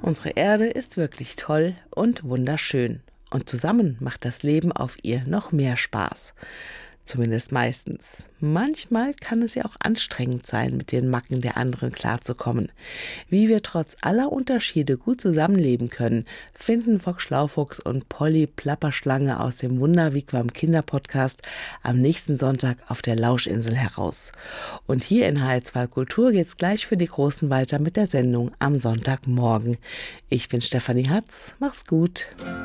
Unsere Erde ist wirklich toll und wunderschön. Und zusammen macht das Leben auf ihr noch mehr Spaß. Zumindest meistens. Manchmal kann es ja auch anstrengend sein, mit den Macken der anderen klarzukommen. Wie wir trotz aller Unterschiede gut zusammenleben können, finden Fox Schlaufuchs und Polly Plapperschlange aus dem Wunderwigwam Kinderpodcast am nächsten Sonntag auf der Lauschinsel heraus. Und hier in HR2 Kultur geht's gleich für die Großen weiter mit der Sendung am Sonntagmorgen. Ich bin Stefanie Hatz, mach's gut.